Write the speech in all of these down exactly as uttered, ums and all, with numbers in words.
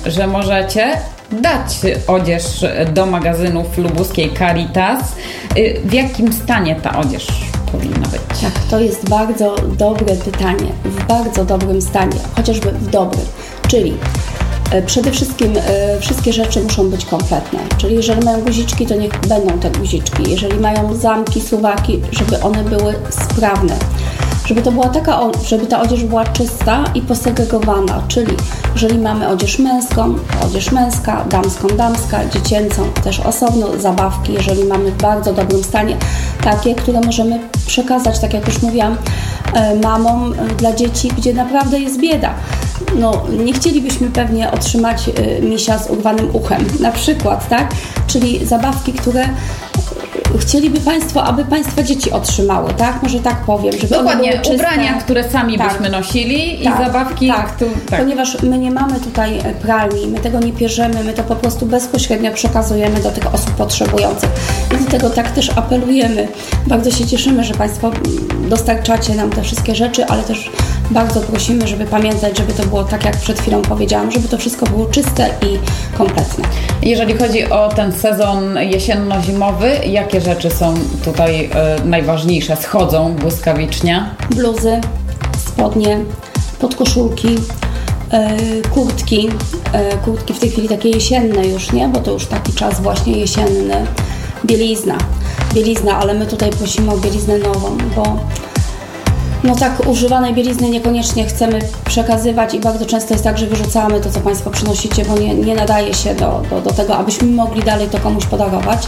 że możecie dać odzież do magazynów lubuskiej Caritas. W jakim stanie ta odzież powinna być? Tak, to jest bardzo dobre pytanie. W bardzo dobrym stanie, chociażby w dobrym. Czyli przede wszystkim wszystkie rzeczy muszą być kompletne. Czyli jeżeli mają guziczki, to niech będą te guziczki. Jeżeli mają zamki, suwaki, żeby one były sprawne. Żeby to była taka, żeby ta odzież była czysta i posegregowana, czyli jeżeli mamy odzież męską, to odzież męska, damską, damska, dziecięcą też osobno, zabawki, jeżeli mamy w bardzo dobrym stanie, takie, które możemy przekazać, tak jak już mówiłam, mamom dla dzieci, gdzie naprawdę jest bieda. No, nie chcielibyśmy pewnie otrzymać misia z urwanym uchem, na przykład, tak? Czyli zabawki, które chcieliby Państwo, aby Państwa dzieci otrzymały, tak? Może tak powiem, żeby Dokładnie, one były czyste. Ubrania, które sami tak. byśmy nosili tak. i zabawki. Tak. Tu, tak, ponieważ my nie mamy tutaj pralni, my tego nie pierzemy, my to po prostu bezpośrednio przekazujemy do tych osób potrzebujących. I do tego tak też apelujemy. Bardzo się cieszymy, że Państwo dostarczacie nam te wszystkie rzeczy, ale też bardzo prosimy, żeby pamiętać, żeby to było tak, jak przed chwilą powiedziałam, żeby to wszystko było czyste i kompletne. Jeżeli chodzi o ten sezon jesienno-zimowy, jakie rzeczy są tutaj y, najważniejsze, schodzą błyskawicznie? Bluzy, spodnie, podkoszulki, y, kurtki, y, kurtki w tej chwili takie jesienne już, nie? Bo to już taki czas właśnie jesienny. Bielizna, bielizna, ale my tutaj prosimy o bieliznę nową, bo no tak używanej bielizny niekoniecznie chcemy przekazywać i bardzo często jest tak, że wyrzucamy to, co Państwo przynosicie, bo nie, nie nadaje się do, do, do tego, abyśmy mogli dalej to komuś podarować.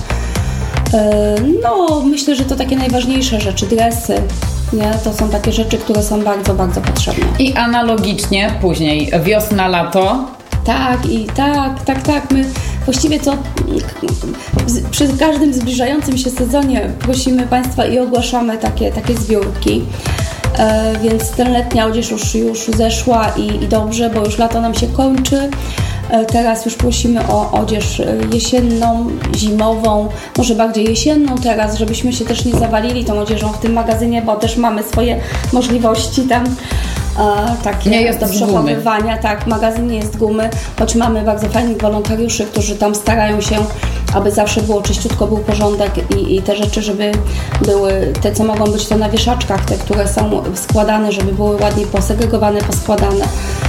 No, myślę, że to takie najważniejsze rzeczy, dresy, nie? To są takie rzeczy, które są bardzo, bardzo potrzebne. I analogicznie później wiosna, lato. Tak, i tak, tak, tak. My właściwie to przy każdym zbliżającym się sezonie prosimy Państwa i ogłaszamy takie, takie zbiórki. E, więc ten letnia odzież już, już zeszła i, i dobrze, bo już lato nam się kończy. E, teraz już prosimy o odzież jesienną, zimową, może bardziej jesienną teraz, żebyśmy się też nie zawalili tą odzieżą w tym magazynie, bo też mamy swoje możliwości tam. E, takie nie jest do przechowywania. Tak, magazyn nie jest gumy, choć mamy bardzo fajnych wolontariuszy, którzy tam starają się, aby zawsze było czyściutko, był porządek i, i te rzeczy, żeby były, te co mogą być to na wieszaczkach, te, które są składane, żeby były ładnie posegregowane, poskładane.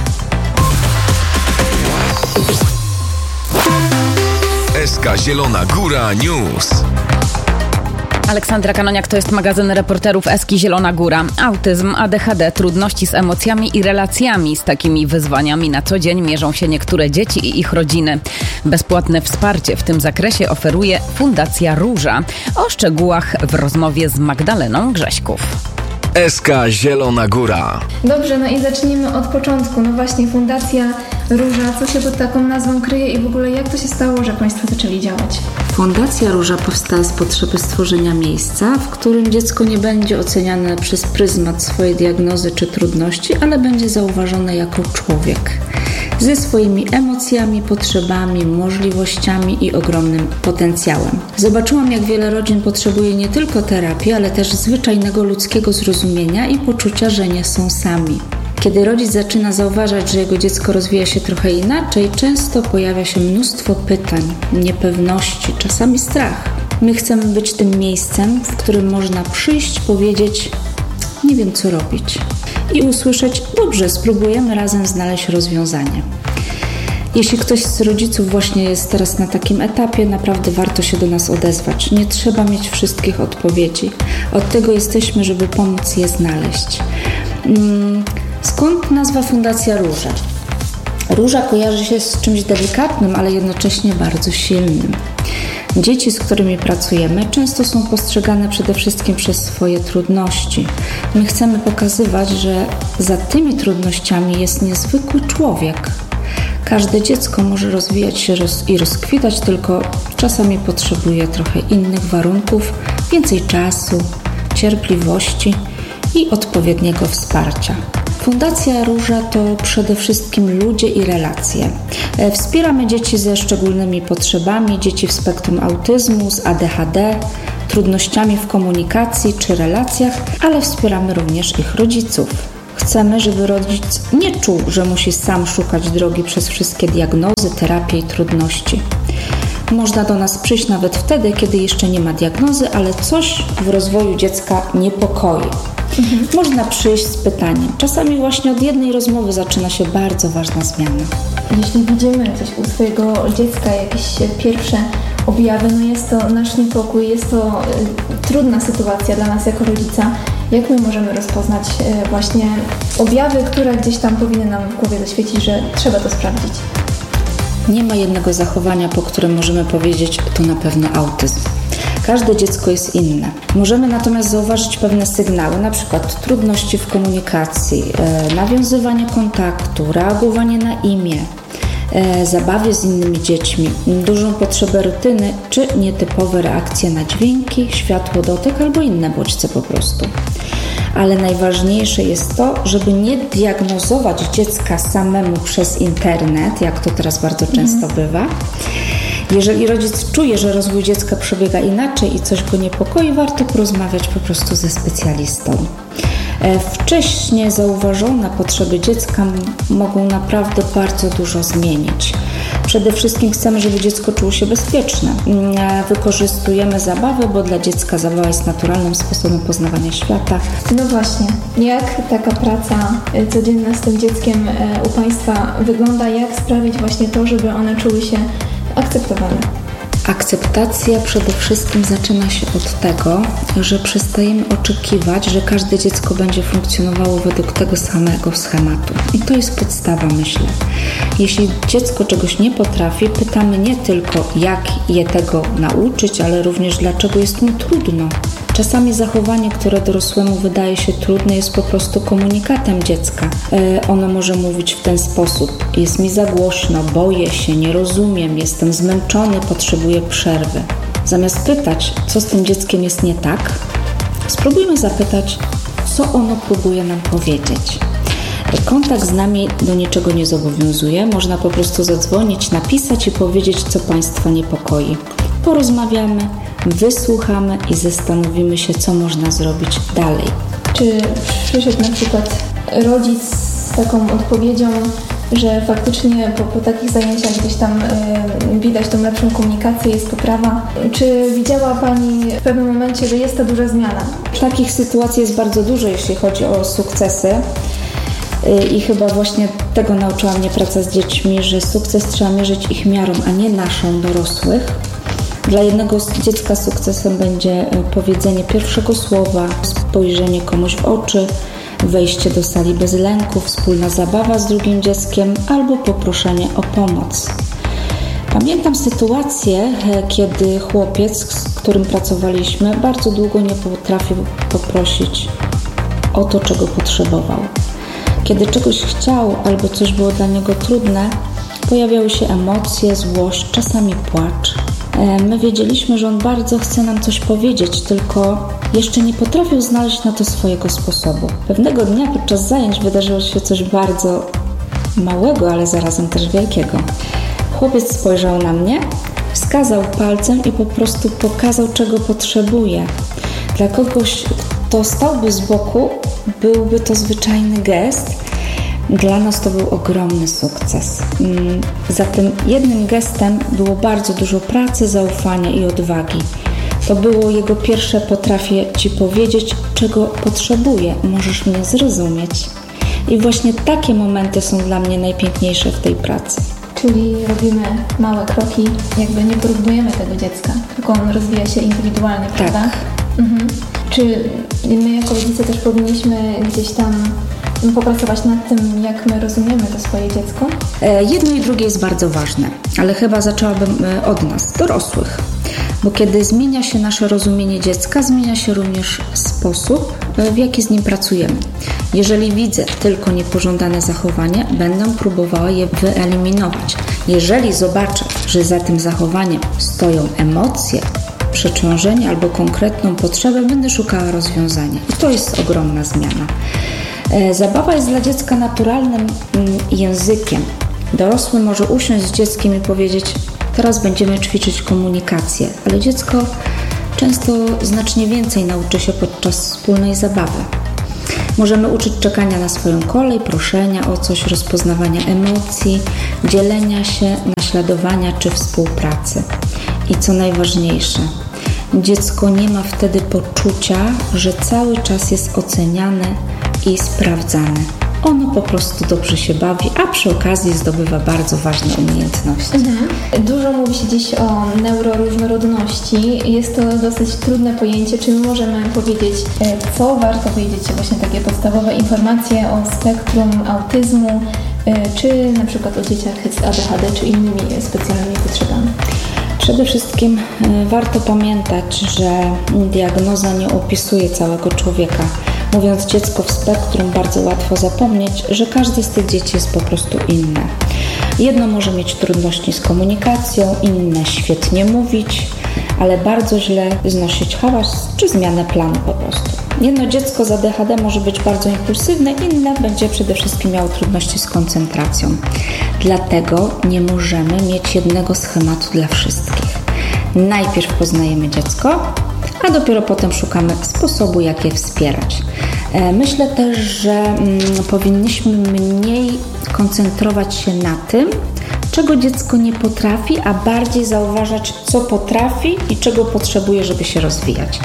S K Zielona Góra News. Aleksandra Kanoniak, to jest magazyn reporterów Eski Zielona Góra. Autyzm, A D H D, trudności z emocjami i relacjami. Z takimi wyzwaniami na co dzień mierzą się niektóre dzieci i ich rodziny. Bezpłatne wsparcie w tym zakresie oferuje Fundacja Róża. O szczegółach w rozmowie z Magdaleną Grześków. S K Zielona Góra. Dobrze, no i zacznijmy od początku. No właśnie, Fundacja Róża, co się pod taką nazwą kryje i w ogóle jak to się stało, że Państwo zaczęli działać? Fundacja Róża powstała z potrzeby stworzenia miejsca, w którym dziecko nie będzie oceniane przez pryzmat swojej diagnozy czy trudności, ale będzie zauważone jako człowiek. Ze swoimi emocjami, potrzebami, możliwościami i ogromnym potencjałem. Zobaczyłam, jak wiele rodzin potrzebuje nie tylko terapii, ale też zwyczajnego ludzkiego zrozumienia i poczucia, że nie są sami. Kiedy rodzic zaczyna zauważać, że jego dziecko rozwija się trochę inaczej, często pojawia się mnóstwo pytań, niepewności, czasami strach. My chcemy być tym miejscem, w którym można przyjść, powiedzieć: nie wiem, co robić. I usłyszeć: dobrze, spróbujemy razem znaleźć rozwiązanie. Jeśli ktoś z rodziców właśnie jest teraz na takim etapie, naprawdę warto się do nas odezwać. Nie trzeba mieć wszystkich odpowiedzi. Od tego jesteśmy, żeby pomóc je znaleźć. Skąd nazwa Fundacja Róża? Róża kojarzy się z czymś delikatnym, ale jednocześnie bardzo silnym. Dzieci, z którymi pracujemy, często są postrzegane przede wszystkim przez swoje trudności. My chcemy pokazywać, że za tymi trudnościami jest niezwykły człowiek. Każde dziecko może rozwijać się roz- i rozkwitać, tylko czasami potrzebuje trochę innych warunków, więcej czasu, cierpliwości i odpowiedniego wsparcia. Fundacja Róża to przede wszystkim ludzie i relacje. Wspieramy dzieci ze szczególnymi potrzebami, dzieci w spektrum autyzmu, z A D H D, trudnościami w komunikacji czy relacjach, ale wspieramy również ich rodziców. Chcemy, żeby rodzic nie czuł, że musi sam szukać drogi przez wszystkie diagnozy, terapie i trudności. Można do nas przyjść nawet wtedy, kiedy jeszcze nie ma diagnozy, ale coś w rozwoju dziecka niepokoi. Mhm. Można przyjść z pytaniem. Czasami właśnie od jednej rozmowy zaczyna się bardzo ważna zmiana. Jeśli widzimy coś u swojego dziecka, jakieś pierwsze objawy, no jest to nasz niepokój, jest to y, trudna sytuacja dla nas jako rodzica. Jak my możemy rozpoznać y, właśnie objawy, które gdzieś tam powinny nam w głowie zaświecić, że trzeba to sprawdzić? Nie ma jednego zachowania, po którym możemy powiedzieć, to na pewno autyzm. Każde dziecko jest inne. Możemy natomiast zauważyć pewne sygnały, na przykład trudności w komunikacji, e, nawiązywanie kontaktu, reagowanie na imię, e, zabawie z innymi dziećmi, dużą potrzebę rutyny czy nietypowe reakcje na dźwięki, światło, dotyk albo inne bodźce po prostu. Ale najważniejsze jest to, żeby nie diagnozować dziecka samemu przez internet, jak to teraz bardzo często mm. bywa. Jeżeli rodzic czuje, że rozwój dziecka przebiega inaczej i coś go niepokoi, warto porozmawiać po prostu ze specjalistą. Wcześnie zauważone potrzeby dziecka mogą naprawdę bardzo dużo zmienić. Przede wszystkim chcemy, żeby dziecko czuło się bezpieczne. Wykorzystujemy zabawę, bo dla dziecka zabawa jest naturalnym sposobem poznawania świata. No właśnie, jak taka praca codzienna z tym dzieckiem u Państwa wygląda? Jak sprawić właśnie to, żeby one czuły się akceptowane? Akceptacja przede wszystkim zaczyna się od tego, że przestajemy oczekiwać, że każde dziecko będzie funkcjonowało według tego samego schematu. I to jest podstawa, myślę. Jeśli dziecko czegoś nie potrafi, pytamy nie tylko, jak je tego nauczyć, ale również dlaczego jest mu trudno. Czasami zachowanie, które dorosłemu wydaje się trudne, jest po prostu komunikatem dziecka. E, ono może mówić w ten sposób: jest mi za głośno, boję się, nie rozumiem, jestem zmęczony, potrzebuję przerwy. Zamiast pytać, co z tym dzieckiem jest nie tak, spróbujmy zapytać, co ono próbuje nam powiedzieć. Kontakt z nami do niczego nie zobowiązuje. Można po prostu zadzwonić, napisać i powiedzieć, co Państwa niepokoi. Porozmawiamy, wysłuchamy i zastanowimy się, co można zrobić dalej. Czy przyszedł na przykład rodzic z taką odpowiedzią, że faktycznie po, po takich zajęciach gdzieś tam y, widać tą lepszą komunikację, jest poprawa? Czy widziała Pani w pewnym momencie, że jest to duża zmiana? Takich sytuacji jest bardzo dużo, jeśli chodzi o sukcesy. I chyba właśnie tego nauczyła mnie praca z dziećmi, że sukces trzeba mierzyć ich miarą, a nie naszą, dorosłych. Dla jednego dziecka sukcesem będzie powiedzenie pierwszego słowa, spojrzenie komuś w oczy, wejście do sali bez lęku, wspólna zabawa z drugim dzieckiem albo poproszenie o pomoc. Pamiętam sytuację, kiedy chłopiec, z którym pracowaliśmy, bardzo długo nie potrafił poprosić o to, czego potrzebował. Kiedy czegoś chciał albo coś było dla niego trudne, pojawiały się emocje, złość, czasami płacz. My wiedzieliśmy, że on bardzo chce nam coś powiedzieć, tylko jeszcze nie potrafił znaleźć na to swojego sposobu. Pewnego dnia podczas zajęć wydarzyło się coś bardzo małego, ale zarazem też wielkiego. Chłopiec spojrzał na mnie, wskazał palcem i po prostu pokazał, czego potrzebuje. Dla kogoś, kto stałby z boku, byłby to zwyczajny gest. Dla nas to był ogromny sukces. Za tym jednym gestem było bardzo dużo pracy, zaufania i odwagi. To było jego pierwsze: potrafię Ci powiedzieć, czego potrzebuję, możesz mnie zrozumieć. I właśnie takie momenty są dla mnie najpiękniejsze w tej pracy. Czyli robimy małe kroki, jakby nie porównujemy tego dziecka, tylko on rozwija się indywidualnie, prawda? Tak. Mhm. Czy my jako rodzice też powinniśmy gdzieś tam popracować nad tym, jak my rozumiemy to swoje dziecko? Jedno i drugie jest bardzo ważne, ale chyba zaczęłabym od nas, dorosłych. Bo kiedy zmienia się nasze rozumienie dziecka, zmienia się również sposób, w jaki z nim pracujemy. Jeżeli widzę tylko niepożądane zachowanie, będę próbowała je wyeliminować. Jeżeli zobaczę, że za tym zachowaniem stoją emocje, przeciążenie albo konkretną potrzebę, będę szukała rozwiązania. I to jest ogromna zmiana. Zabawa jest dla dziecka naturalnym językiem. Dorosły może usiąść z dzieckiem i powiedzieć: teraz będziemy ćwiczyć komunikację, ale dziecko często znacznie więcej nauczy się podczas wspólnej zabawy. Możemy uczyć czekania na swoją kolej, proszenia o coś, rozpoznawania emocji, dzielenia się, naśladowania czy współpracy. I co najważniejsze, dziecko nie ma wtedy poczucia, że cały czas jest oceniane i sprawdzane. Ono po prostu dobrze się bawi, a przy okazji zdobywa bardzo ważne umiejętności. Mhm. Dużo mówi się dziś o neuroróżnorodności. Jest to dosyć trudne pojęcie. Czy my możemy powiedzieć, co warto wiedzieć, właśnie takie podstawowe informacje o spektrum autyzmu, czy na przykład o dzieciach z A D H D, czy innymi specjalnymi potrzebami? Przede wszystkim warto pamiętać, że diagnoza nie opisuje całego człowieka. Mówiąc dziecko w spektrum, bardzo łatwo zapomnieć, że każde z tych dzieci jest po prostu inne. Jedno może mieć trudności z komunikacją, inne świetnie mówić, ale bardzo źle znosić hałas czy zmianę planu po prostu. Jedno dziecko z A D H D może być bardzo impulsywne, inne będzie przede wszystkim miało trudności z koncentracją. Dlatego nie możemy mieć jednego schematu dla wszystkich. Najpierw poznajemy dziecko, a dopiero potem szukamy sposobu, jak je wspierać. Myślę też, że mm, powinniśmy mniej koncentrować się na tym, czego dziecko nie potrafi, a bardziej zauważać, co potrafi i czego potrzebuje, żeby się rozwijać.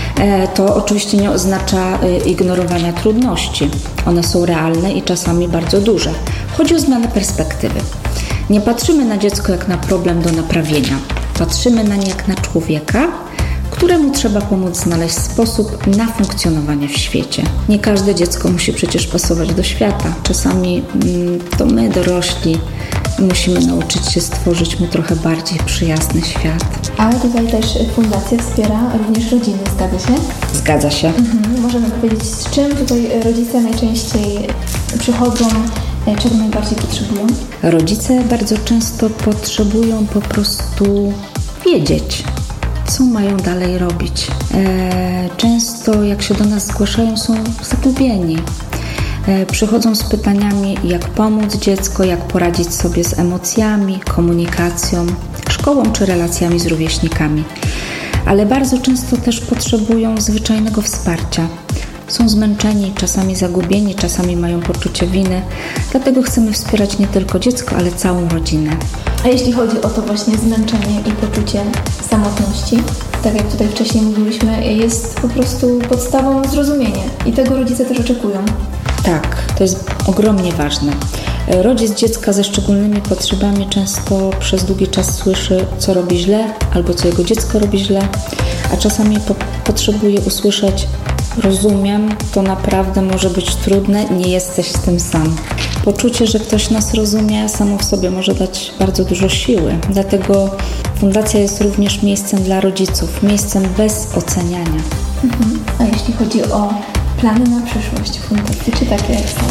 To oczywiście nie oznacza ignorowania trudności. One są realne i czasami bardzo duże. Chodzi o zmianę perspektywy. Nie patrzymy na dziecko jak na problem do naprawienia. Patrzymy na nie jak na człowieka, któremu trzeba pomóc znaleźć sposób na funkcjonowanie w świecie. Nie każde dziecko musi przecież pasować do świata. Czasami mm, to my, dorośli, musimy nauczyć się stworzyć mu trochę bardziej przyjazny świat. Ale tutaj też fundacja wspiera również rodziny, zgadza się? Zgadza się. Mhm. Możemy powiedzieć, z czym tutaj rodzice najczęściej przychodzą, czego najbardziej potrzebują? Rodzice bardzo często potrzebują po prostu wiedzieć, co mają dalej robić. E, często jak się do nas zgłaszają, są zagubieni. E, przychodzą z pytaniami, jak pomóc dziecku, jak poradzić sobie z emocjami, komunikacją, szkołą czy relacjami z rówieśnikami. Ale bardzo często też potrzebują zwyczajnego wsparcia. Są zmęczeni, czasami zagubieni, czasami mają poczucie winy. Dlatego chcemy wspierać nie tylko dziecko, ale całą rodzinę. A jeśli chodzi o to właśnie zmęczenie i poczucie samotności, tak jak tutaj wcześniej mówiliśmy, jest po prostu podstawą zrozumienia i tego rodzice też oczekują. Tak, to jest ogromnie ważne. Rodzic dziecka ze szczególnymi potrzebami często przez długi czas słyszy, co robi źle albo co jego dziecko robi źle, a czasami po- potrzebuje usłyszeć: rozumiem, to naprawdę może być trudne, nie jesteś z tym sam. Poczucie, że ktoś nas rozumie, samo w sobie może dać bardzo dużo siły. Dlatego fundacja jest również miejscem dla rodziców, miejscem bez oceniania. Mhm. A jeśli chodzi o plany na przyszłość fundacji, czy takie jak są?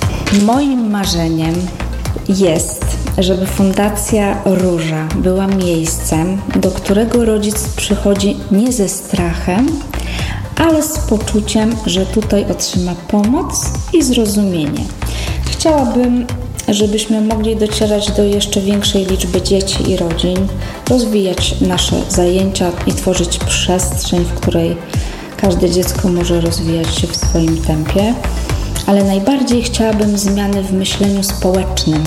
Moim marzeniem jest, żeby Fundacja Róża była miejscem, do którego rodzic przychodzi nie ze strachem, ale z poczuciem, że tutaj otrzyma pomoc i zrozumienie. Chciałabym, żebyśmy mogli docierać do jeszcze większej liczby dzieci i rodzin, rozwijać nasze zajęcia i tworzyć przestrzeń, w której każde dziecko może rozwijać się w swoim tempie. Ale najbardziej chciałabym zmiany w myśleniu społecznym,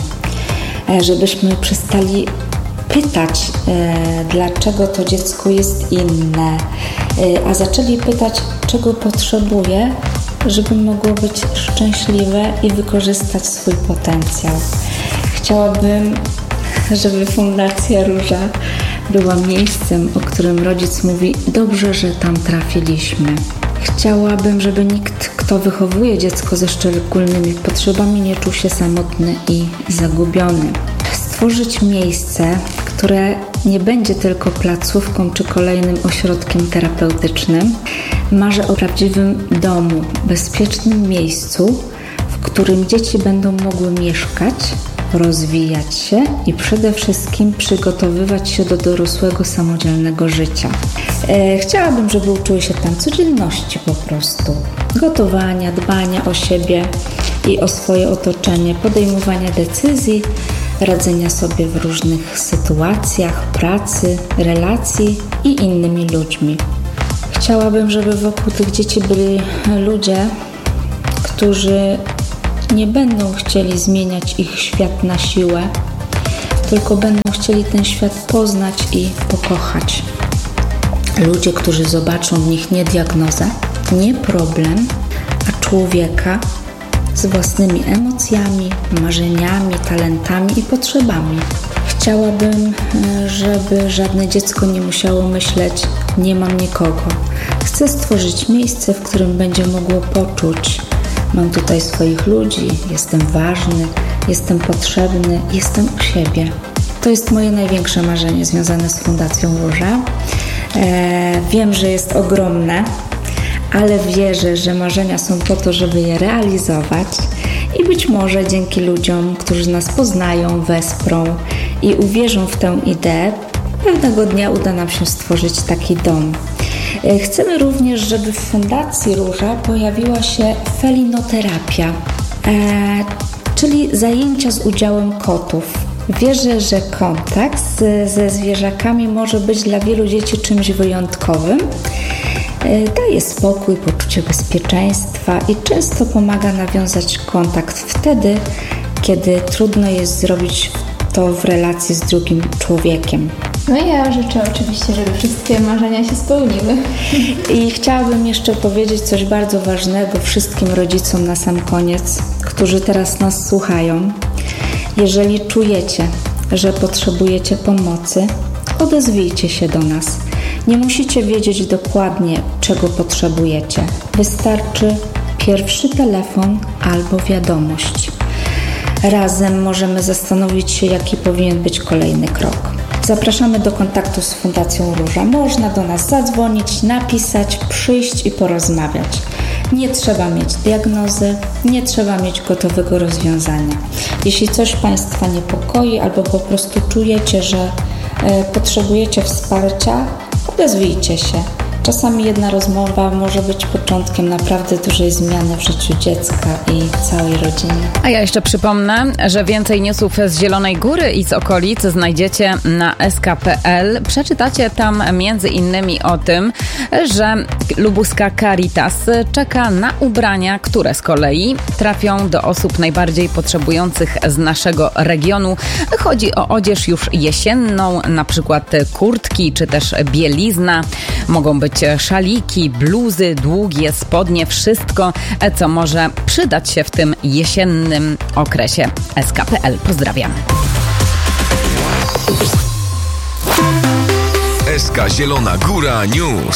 żebyśmy przestali pytać, e, dlaczego to dziecko jest inne, e, a zaczęli pytać, czego potrzebuje, żeby mogło być szczęśliwe i wykorzystać swój potencjał. Chciałabym, żeby Fundacja Róża była miejscem, o którym rodzic mówi: dobrze, że tam trafiliśmy. Chciałabym, żeby nikt, kto wychowuje dziecko ze szczególnymi potrzebami, nie czuł się samotny i zagubiony. Stworzyć miejsce, które nie będzie tylko placówką czy kolejnym ośrodkiem terapeutycznym. Marzę o prawdziwym domu, bezpiecznym miejscu, w którym dzieci będą mogły mieszkać, rozwijać się i przede wszystkim przygotowywać się do dorosłego, samodzielnego życia. E, chciałabym, żeby uczyły się tam codzienności po prostu. Gotowania, dbania o siebie i o swoje otoczenie, podejmowania decyzji, radzenia sobie w różnych sytuacjach, pracy, relacji i innymi ludźmi. Chciałabym, żeby wokół tych dzieci byli ludzie, którzy nie będą chcieli zmieniać ich świat na siłę, tylko będą chcieli ten świat poznać i pokochać. Ludzie, którzy zobaczą w nich nie diagnozę, nie problem, a człowieka z własnymi emocjami, marzeniami, talentami i potrzebami. Chciałabym, żeby żadne dziecko nie musiało myśleć: nie mam nikogo. Chcę stworzyć miejsce, w którym będzie mogło poczuć: mam tutaj swoich ludzi, jestem ważny, jestem potrzebny, jestem u siebie. To jest moje największe marzenie związane z Fundacją Róża. Eee, wiem, że jest ogromne, ale wierzę, że marzenia są po to, żeby je realizować i być może dzięki ludziom, którzy nas poznają, wesprą i uwierzą w tę ideę, pewnego dnia uda nam się stworzyć taki dom. Chcemy również, żeby w Fundacji Róża pojawiła się felinoterapia, e, czyli zajęcia z udziałem kotów. Wierzę, że kontakt z, ze zwierzakami może być dla wielu dzieci czymś wyjątkowym. E, daje spokój, poczucie bezpieczeństwa i często pomaga nawiązać kontakt wtedy, kiedy trudno jest zrobić to w relacji z drugim człowiekiem. No i ja życzę oczywiście, żeby wszystkie marzenia się spełniły. I chciałabym jeszcze powiedzieć coś bardzo ważnego wszystkim rodzicom na sam koniec, którzy teraz nas słuchają. Jeżeli czujecie, że potrzebujecie pomocy, odezwijcie się do nas. Nie musicie wiedzieć dokładnie, czego potrzebujecie. Wystarczy pierwszy telefon albo wiadomość. Razem możemy zastanowić się, jaki powinien być kolejny krok. Zapraszamy do kontaktu z Fundacją Róża. Można do nas zadzwonić, napisać, przyjść i porozmawiać. Nie trzeba mieć diagnozy, nie trzeba mieć gotowego rozwiązania. Jeśli coś Państwa niepokoi albo po prostu czujecie, że e, potrzebujecie wsparcia, odezwijcie się. Czasami jedna rozmowa może być początkiem naprawdę dużej zmiany w życiu dziecka i całej rodziny. A ja jeszcze przypomnę, że więcej newsów z Zielonej Góry i z okolic znajdziecie na es ka kropka pe el. Przeczytacie tam między innymi o tym, że lubuska Caritas czeka na ubrania, które z kolei trafią do osób najbardziej potrzebujących z naszego regionu. Chodzi o odzież już jesienną, na przykład kurtki czy też bielizna. Mogą być szaliki, bluzy, długie spodnie, wszystko, co może przydać się w tym jesiennym okresie. es ka kropka pe el. Pozdrawiam. es ka Zielona Góra News.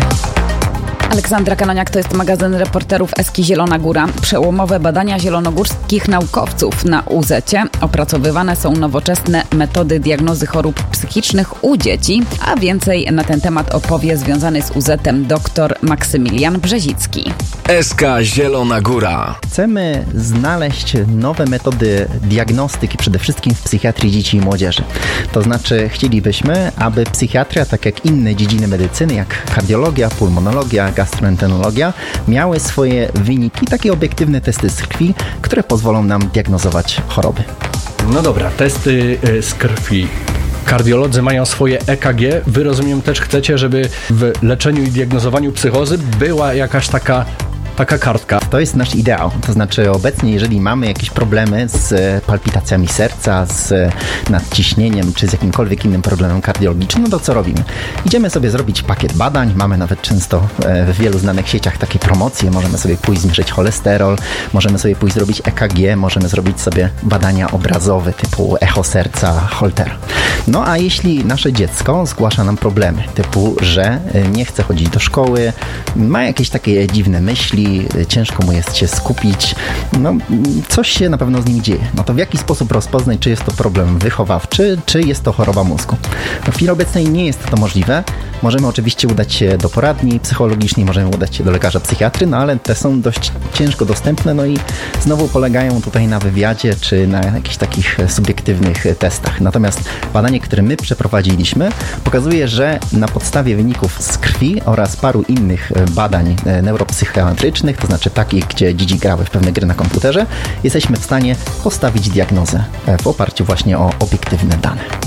Aleksandra Kanoniak, to jest magazyn reporterów Eski Zielona Góra. Przełomowe badania zielonogórskich naukowców na U zecie. Opracowywane są nowoczesne metody diagnozy chorób psychicznych u dzieci, a więcej na ten temat opowie związany z U zetem dr Maksymilian Brzezicki. es ka Zielona Góra. Chcemy znaleźć nowe metody diagnostyki, przede wszystkim w psychiatrii dzieci i młodzieży. To znaczy chcielibyśmy, aby psychiatria, tak jak inne dziedziny medycyny, jak kardiologia, pulmonologia, gastroenterologia, miały swoje wyniki, takie obiektywne testy z krwi, które pozwolą nam diagnozować choroby. No dobra, testy z krwi. Kardiolodzy mają swoje E K G. Wy, rozumiem, też chcecie, żeby w leczeniu i diagnozowaniu psychozy była jakaś taka taka kartka. To jest nasz ideał. To znaczy obecnie, jeżeli mamy jakieś problemy z palpitacjami serca, z nadciśnieniem, czy z jakimkolwiek innym problemem kardiologicznym, no to co robimy? Idziemy sobie zrobić pakiet badań. Mamy nawet często w wielu znanych sieciach takie promocje. Możemy sobie pójść zmierzyć cholesterol, możemy sobie pójść zrobić E K G, możemy zrobić sobie badania obrazowe typu echo serca, Holtera. No a jeśli nasze dziecko zgłasza nam problemy typu, że nie chce chodzić do szkoły, ma jakieś takie dziwne myśli, ciężko mu jest się skupić, no coś się na pewno z nim dzieje. No to w jaki sposób rozpoznać, czy jest to problem wychowawczy, czy jest to choroba mózgu? No w chwili obecnej nie jest to możliwe. Możemy oczywiście udać się do poradni psychologicznej, możemy udać się do lekarza psychiatry, no ale te są dość ciężko dostępne, no i znowu polegają tutaj na wywiadzie, czy na jakichś takich subiektywnych testach. Natomiast badanie, które my przeprowadziliśmy, pokazuje, że na podstawie wyników z krwi oraz paru innych badań neuropsychiatrycznych, to znaczy takich, gdzie dzieci grały w pewne gry na komputerze, jesteśmy w stanie postawić diagnozę w oparciu właśnie o obiektywne dane.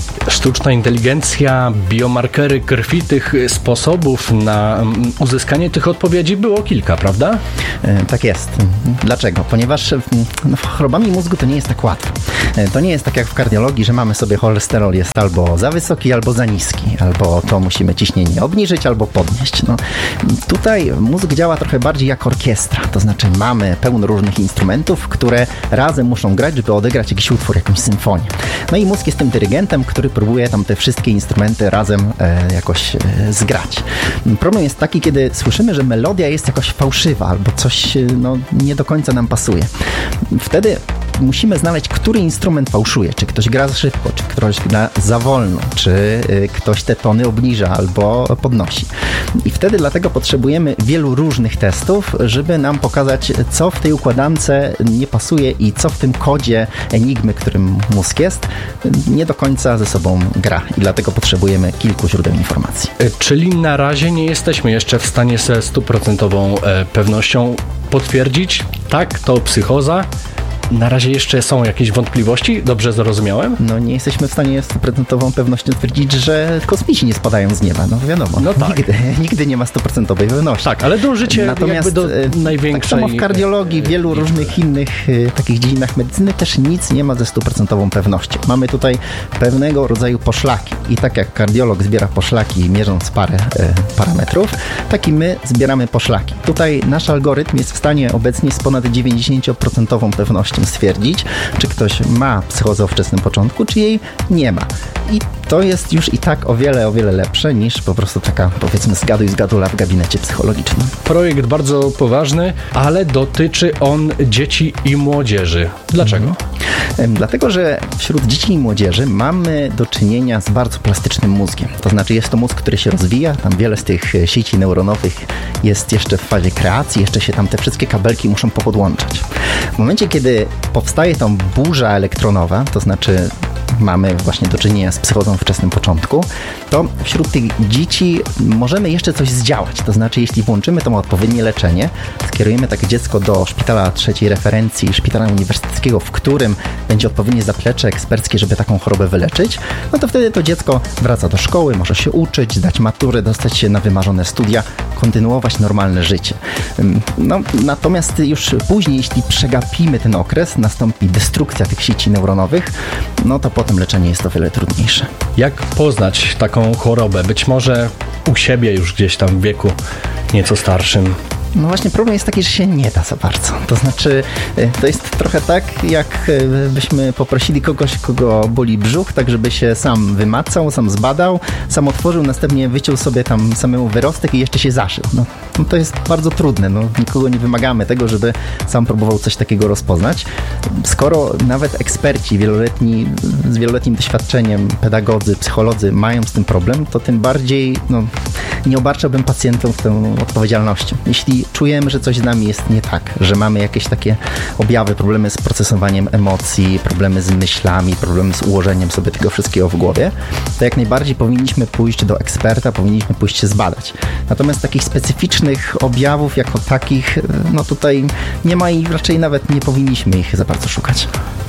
Sztuczna inteligencja, biomarkery krwi, tych sposobów na uzyskanie tych odpowiedzi było kilka, prawda? Tak jest. Dlaczego? Ponieważ no, chorobami mózgu to nie jest tak łatwo. To nie jest tak jak w kardiologii, że mamy sobie cholesterol jest albo za wysoki, albo za niski, albo to musimy ciśnienie obniżyć, albo podnieść. No, tutaj mózg działa trochę bardziej jak orkiestra, to znaczy mamy pełno różnych instrumentów, które razem muszą grać, żeby odegrać jakiś utwór, jakąś symfonię. No i mózg jest tym dyrygentem, który próbuje tam te wszystkie instrumenty razem e, jakoś e, zgrać. Problem jest taki, kiedy słyszymy, że melodia jest jakoś fałszywa, albo coś no, nie do końca nam pasuje. Wtedy musimy znaleźć, który instrument fałszuje. Czy ktoś gra za szybko, czy ktoś gra za wolno, czy y, ktoś te tony obniża albo podnosi. I wtedy dlatego potrzebujemy wielu różnych testów, żeby nam pokazać, co w tej układance nie pasuje i co w tym kodzie enigmy, którym mózg jest, nie do końca ze sobą gra. I dlatego potrzebujemy kilku źródeł informacji. Czyli na razie nie jesteśmy jeszcze w stanie ze stuprocentową pewnością potwierdzić, tak, to psychoza. Na razie jeszcze są jakieś wątpliwości? Dobrze zrozumiałem? No nie jesteśmy w stanie z stuprocentową pewnością twierdzić, że kosmici nie spadają z nieba. No wiadomo, no tak. nigdy, nigdy nie ma stuprocentowej pewności. Tak, ale dążycie Natomiast, jakby do największej... Tak samo w kardiologii, w wielu różnych innych y, takich dziedzinach medycyny też nic nie ma ze stuprocentową pewnością. Mamy tutaj pewnego rodzaju poszlaki i tak jak kardiolog zbiera poszlaki mierząc parę y, parametrów, tak i my zbieramy poszlaki. Tutaj nasz algorytm jest w stanie obecnie z ponad dziewięćdziesięcioprocentową pewnością stwierdzić, czy ktoś ma psychozę o wczesnym początku, czy jej nie ma. I to jest już i tak o wiele, o wiele lepsze niż po prostu taka, powiedzmy, zgaduj zgadula w gabinecie psychologicznym. Projekt bardzo poważny, ale dotyczy on dzieci i młodzieży. Dlaczego? Hmm. Dlatego, że wśród dzieci i młodzieży mamy do czynienia z bardzo plastycznym mózgiem. To znaczy jest to mózg, który się rozwija, tam wiele z tych sieci neuronowych jest jeszcze w fazie kreacji, jeszcze się tam te wszystkie kabelki muszą popodłączać. W momencie, kiedy powstaje tam burza elektronowa, to znaczy mamy właśnie do czynienia z psychozą w wczesnym początku, to wśród tych dzieci możemy jeszcze coś zdziałać. To znaczy, jeśli włączymy to odpowiednie leczenie, skierujemy takie dziecko do szpitala trzeciej referencji, szpitala uniwersyteckiego, w którym będzie odpowiednie zaplecze eksperckie, żeby taką chorobę wyleczyć, no to wtedy to dziecko wraca do szkoły, może się uczyć, zdać maturę, dostać się na wymarzone studia, kontynuować normalne życie. No, natomiast już później, jeśli przegapimy ten okres, nastąpi destrukcja tych sieci neuronowych, no to potem leczenie jest o wiele trudniejsze. Jak poznać taką chorobę? Być może u siebie już gdzieś tam w wieku nieco starszym. No właśnie problem jest taki, że się nie da za bardzo. To znaczy, to jest trochę tak, jak byśmy poprosili kogoś, kogo boli brzuch, tak żeby się sam wymacał, sam zbadał, sam otworzył, następnie wyciął sobie tam samemu wyrostek i jeszcze się zaszył. No, no to jest bardzo trudne. No, nikogo nie wymagamy tego, żeby sam próbował coś takiego rozpoznać. Skoro nawet eksperci wieloletni, z wieloletnim doświadczeniem, pedagodzy, psycholodzy mają z tym problem, to tym bardziej no, nie obarczałbym pacjentów tą odpowiedzialnością. Jeśli czujemy, że coś z nami jest nie tak, że mamy jakieś takie objawy, problemy z procesowaniem emocji, problemy z myślami, problemy z ułożeniem sobie tego wszystkiego w głowie, to jak najbardziej powinniśmy pójść do eksperta, powinniśmy pójść się zbadać. Natomiast takich specyficznych objawów jako takich, no tutaj nie ma i raczej nawet nie powinniśmy ich za bardzo szukać.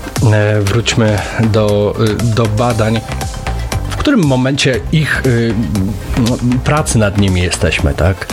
Wróćmy do, do badań. W którym momencie ich no, pracy nad nimi jesteśmy, tak?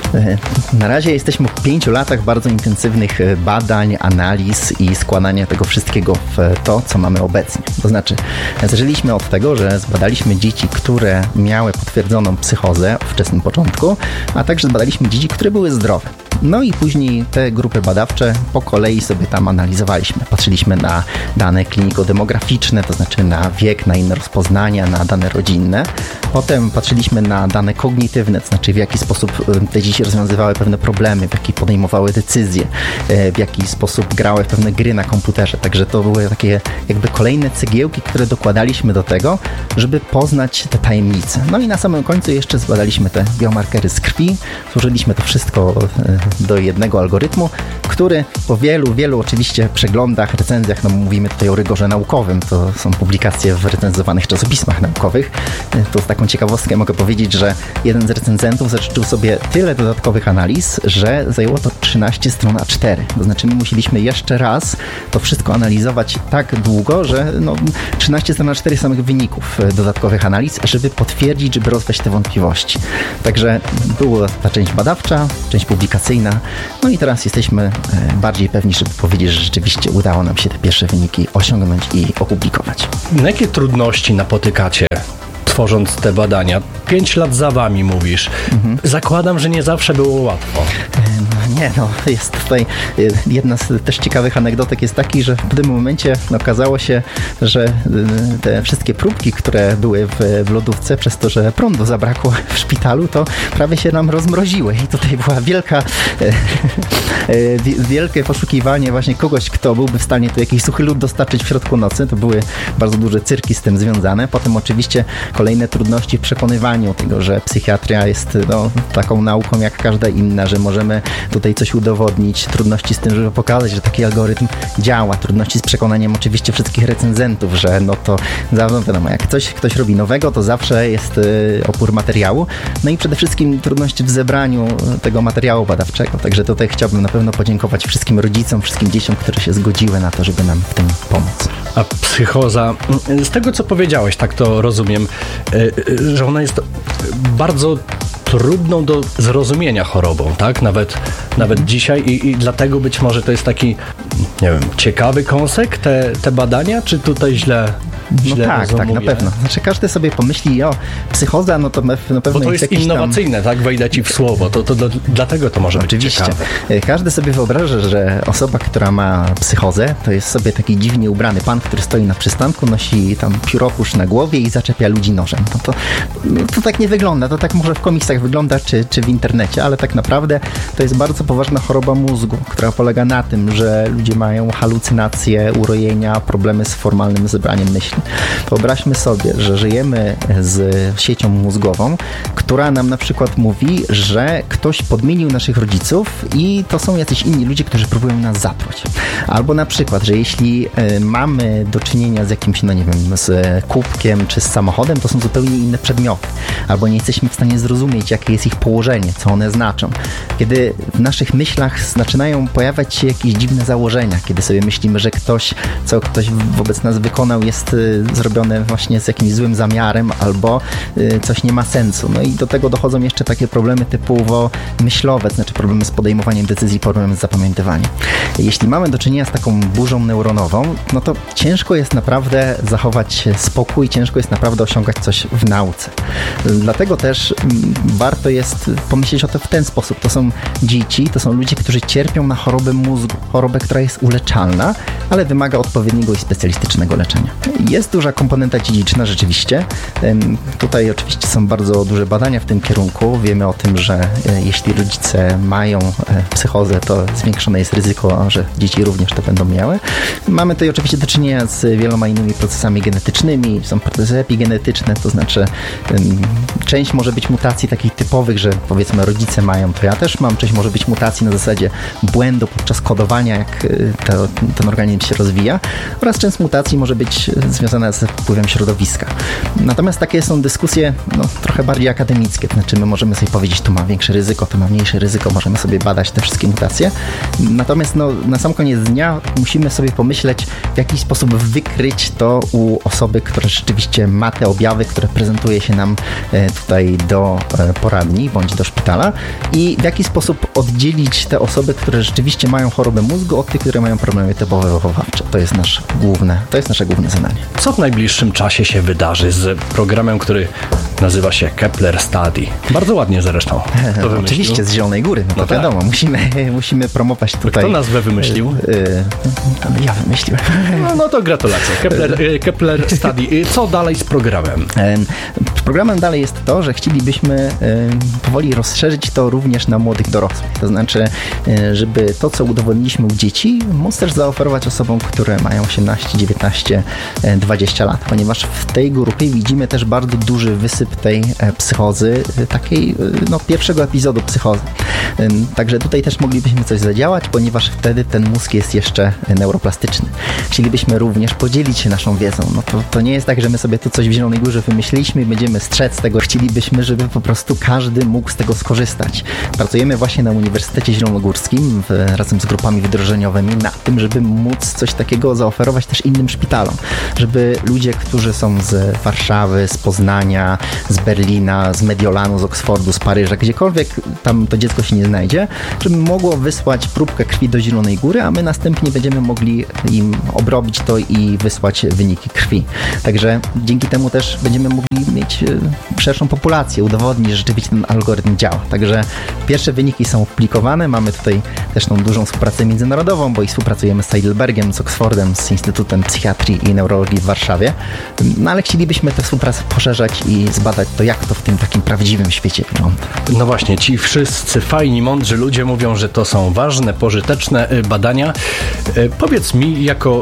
Na razie jesteśmy w pięciu latach bardzo intensywnych badań, analiz i składania tego wszystkiego w to, co mamy obecnie. To znaczy, zaczęliśmy od tego, że zbadaliśmy dzieci, które miały potwierdzoną psychozę w wczesnym początku, a także zbadaliśmy dzieci, które były zdrowe. No i później te grupy badawcze po kolei sobie tam analizowaliśmy. Patrzyliśmy na dane kliniko-demograficzne, to znaczy na wiek, na inne rozpoznania, na dane rodzinne. Potem patrzyliśmy na dane kognitywne, to znaczy w jaki sposób te dzieci rozwiązywały pewne problemy, w jaki podejmowały decyzje, w jaki sposób grały w pewne gry na komputerze. Także to były takie jakby kolejne cegiełki, które dokładaliśmy do tego, żeby poznać te tajemnice. No i na samym końcu jeszcze zbadaliśmy te biomarkery z krwi. Zużyliśmy to wszystko do jednego algorytmu, który po wielu, wielu oczywiście przeglądach, recenzjach, no mówimy tutaj o rygorze naukowym, to są publikacje w recenzowanych czasopismach naukowych, to tak taką ciekawostkę mogę powiedzieć, że jeden z recenzentów zażyczył sobie tyle dodatkowych analiz, że zajęło to trzynaście stron A cztery. To znaczy my musieliśmy jeszcze raz to wszystko analizować tak długo, że no, trzynaście stron A cztery samych wyników dodatkowych analiz, żeby potwierdzić, żeby rozwiać te wątpliwości. Także była ta część badawcza, część publikacyjna, no i teraz jesteśmy bardziej pewni, żeby powiedzieć, że rzeczywiście udało nam się te pierwsze wyniki osiągnąć i opublikować. Na jakie trudności napotykacie, tworząc te badania? Pięć lat za wami mówisz. Mhm. Zakładam, że nie zawsze było łatwo. No nie, no jest tutaj jedna z też ciekawych anegdotek jest taki, że w tym momencie okazało się, że te wszystkie próbki, które były w, w lodówce, przez to, że prądu zabrakło w szpitalu, to prawie się nam rozmroziły i tutaj była wielka wielkie poszukiwanie właśnie kogoś, kto byłby w stanie tu jakiś suchy lód dostarczyć w środku nocy. To były bardzo duże cyrki z tym związane. Potem oczywiście kolejne trudności w przekonywaniu tego, że psychiatria jest no, taką nauką jak każda inna, że możemy tutaj coś udowodnić. Trudności z tym, żeby pokazać, że taki algorytm działa. Trudności z przekonaniem oczywiście wszystkich recenzentów, że no to zawsze wiadomo, jak coś ktoś robi nowego, to zawsze jest y, opór materiału. No i przede wszystkim trudności w zebraniu tego materiału badawczego. Także tutaj chciałbym na pewno podziękować wszystkim rodzicom, wszystkim dzieciom, które się zgodziły na to, żeby nam w tym pomóc. A psychoza, z tego co powiedziałeś, tak to rozumiem, że ona jest bardzo trudną do zrozumienia chorobą, tak? Nawet, nawet dzisiaj i, i dlatego być może to jest taki, nie wiem, ciekawy kąsek te, te badania, czy tutaj źle No tak, tak, na pewno. Znaczy każdy sobie pomyśli, o, psychoza, no to na pewno Bo to jest, jest innowacyjne, tam... tak? Wejdę ci w słowo, to, to do, dlatego to może Oczywiście. być ciekawe. Każdy sobie wyobraża, że osoba, która ma psychozę, to jest sobie taki dziwnie ubrany pan, który stoi na przystanku, nosi tam pióropusz na głowie i zaczepia ludzi nożem. No to, no to tak nie wygląda, to tak może w komiksach wygląda, czy, czy w internecie, ale tak naprawdę to jest bardzo poważna choroba mózgu, która polega na tym, że ludzie mają halucynacje, urojenia, problemy z formalnym zebraniem myśli. Wyobraźmy sobie, że żyjemy z siecią mózgową, która nam na przykład mówi, że ktoś podmienił naszych rodziców i to są jacyś inni ludzie, którzy próbują nas zatruć. Albo na przykład, że jeśli mamy do czynienia z jakimś, no nie wiem, z kubkiem czy z samochodem, to są zupełnie inne przedmioty. Albo nie jesteśmy w stanie zrozumieć, jakie jest ich położenie, co one znaczą. Kiedy w naszych myślach zaczynają pojawiać się jakieś dziwne założenia, kiedy sobie myślimy, że ktoś, co ktoś wobec nas wykonał, jest zrobione właśnie z jakimś złym zamiarem albo y, coś nie ma sensu. No i do tego dochodzą jeszcze takie problemy typowo myślowe, znaczy problemy z podejmowaniem decyzji, problemy z zapamiętywaniem. Jeśli mamy do czynienia z taką burzą neuronową, no to ciężko jest naprawdę zachować spokój, ciężko jest naprawdę osiągać coś w nauce. Dlatego też m, warto jest pomyśleć o to w ten sposób. To są dzieci, to są ludzie, którzy cierpią na chorobę mózgu, chorobę, która jest uleczalna, ale wymaga odpowiedniego i specjalistycznego leczenia. Jest duża komponenta dziedziczna rzeczywiście. Tutaj oczywiście są bardzo duże badania w tym kierunku. Wiemy o tym, że jeśli rodzice mają psychozę, to zwiększone jest ryzyko, że dzieci również to będą miały. Mamy tutaj oczywiście do czynienia z wieloma innymi procesami genetycznymi. Są procesy epigenetyczne, to znaczy część może być mutacji takich typowych, że powiedzmy rodzice mają, to ja też mam. Część może być mutacji na zasadzie błędu podczas kodowania, jak to, ten organizm się rozwija, oraz część mutacji może być związana z wpływem środowiska. Natomiast takie są dyskusje no, trochę bardziej akademickie, to znaczy my możemy sobie powiedzieć, tu ma większe ryzyko, tu ma mniejsze ryzyko, możemy sobie badać te wszystkie mutacje. Natomiast no, na sam koniec dnia musimy sobie pomyśleć, w jaki sposób wykryć to u osoby, która rzeczywiście ma te objawy, które prezentuje się nam tutaj do poradni bądź do szpitala i w jaki sposób oddzielić te osoby, które rzeczywiście mają chorobę mózgu od tych, które mają problemy typowe wychowawcze. To jest nasze główne, to jest nasze główne zadanie. Co w najbliższym czasie się wydarzy z programem, który nazywa się Kepler Study? Bardzo ładnie zresztą. To oczywiście z Zielonej Góry, no to no wiadomo, tak. musimy, musimy promować tutaj. Kto nazwę wymyślił? Yy, ja wymyśliłem. No, no to gratulacje. Kepler, Kepler Study. Co dalej z programem? Z programem dalej jest to, że chcielibyśmy powoli rozszerzyć to również na młodych dorosłych. To znaczy, żeby to, co udowodniliśmy u dzieci, móc też zaoferować osobom, które mają osiemnaście, dziewiętnaście, dwadzieścia lat, ponieważ w tej grupie widzimy też bardzo duży wysyp typ tej psychozy, takiej no, pierwszego epizodu psychozy. Także tutaj też moglibyśmy coś zadziałać, ponieważ wtedy ten mózg jest jeszcze neuroplastyczny. Chcielibyśmy również podzielić się naszą wiedzą. No to, to nie jest tak, że my sobie tu coś w Zielonej Górze wymyśliliśmy i będziemy strzec z tego. Chcielibyśmy, żeby po prostu każdy mógł z tego skorzystać. Pracujemy właśnie na Uniwersytecie Zielonogórskim w, razem z grupami wdrożeniowymi nad tym, żeby móc coś takiego zaoferować też innym szpitalom. Żeby ludzie, którzy są z Warszawy, z Poznania, z Berlina, z Mediolanu, z Oksfordu, z Paryża, gdziekolwiek tam to dziecko się nie znajdzie, żeby mogło wysłać próbkę krwi do Zielonej Góry, a my następnie będziemy mogli im obrobić to i wysłać wyniki krwi. Także dzięki temu też będziemy mogli mieć szerszą populację, udowodnić, że rzeczywiście ten algorytm działa. Także pierwsze wyniki są publikowane. Mamy tutaj też tą dużą współpracę międzynarodową, bo i współpracujemy z Heidelbergiem, z Oksfordem, z Instytutem Psychiatrii i Neurologii w Warszawie. No ale chcielibyśmy tę współpracę poszerzać i zbadać to, jak to w tym takim prawdziwym świecie wygląda. No właśnie, ci wszyscy fajni, mądrzy ludzie mówią, że to są ważne, pożyteczne badania. Powiedz mi, jako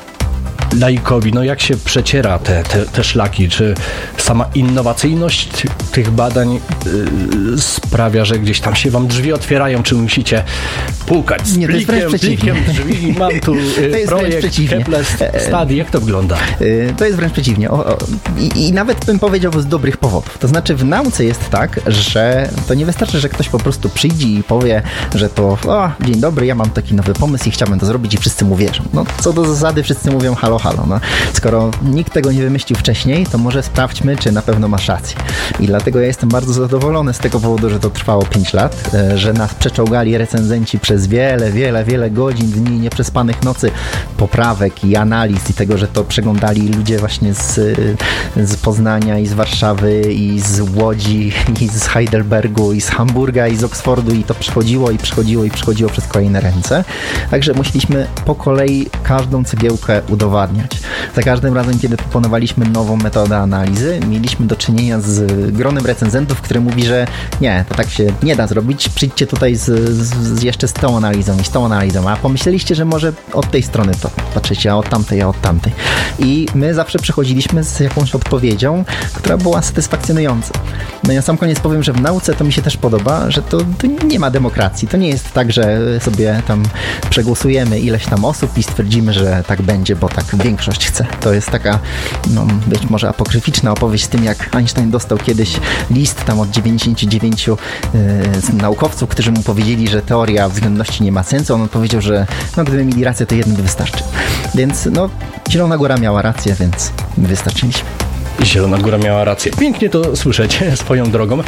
laikowi, no jak się przeciera te, te, te szlaki? Czy sama innowacyjność tych badań yy, sprawia, że gdzieś tam się wam drzwi otwierają, czy musicie pukać z Nie, plikiem, plikiem drzwi i mam tu yy, projekt Kepler Study. Jak to wygląda? Yy, to jest wręcz przeciwnie. O, o, i, I nawet bym powiedział z dobrych powodów. To znaczy w nauce jest tak, że to nie wystarczy, że ktoś po prostu przyjdzie i powie, że to o, dzień dobry, ja mam taki nowy pomysł i chciałbym to zrobić i wszyscy mu wierzą. No co do zasady wszyscy mówią halo, halo. No. Skoro nikt tego nie wymyślił wcześniej, to może sprawdźmy, czy na pewno masz rację. I dlatego ja jestem bardzo zadowolony z tego powodu, że to trwało pięć lat, że nas przeczołgali recenzenci przez wiele, wiele, wiele godzin, dni, nieprzespanych nocy, poprawek i analiz i tego, że to przeglądali ludzie właśnie z, z Poznania i z Warszawy i z Łodzi i z Heidelbergu i z Hamburga i z Oksfordu i to przychodziło i przychodziło i przychodziło przez kolejne ręce. Także musieliśmy po kolei każdą cegiełkę udowadniać. Za każdym razem, kiedy proponowaliśmy nową metodę analizy, mieliśmy do czynienia z gronem recenzentów, który mówi, że nie, to tak się nie da zrobić, przyjdźcie tutaj z, z, jeszcze z tą analizą i z tą analizą, a pomyśleliście, że może od tej strony to patrzycie, a od tamtej, a od tamtej. I my zawsze przychodziliśmy z jakąś odpowiedzią, która była satysfakcjonująca. No i na sam koniec powiem, że w nauce to mi się też podoba, że to, to nie ma demokracji. To nie jest tak, że sobie tam przegłosujemy ileś tam osób i stwierdzimy, że tak będzie, bo tak większość chce. To jest taka, no, być może apokryficzna opowieść z tym, jak Einstein dostał kiedyś list tam od dziewięćdziesięciu dziewięciu yy, naukowców, którzy mu powiedzieli, że teoria względności nie ma sensu. On powiedział, że no, gdyby mieli rację, to jednym wystarczy. Więc no, Zielona Góra miała rację, więc wystarczyliśmy. Zielona Góra miała rację. Pięknie to słyszeć swoją drogą.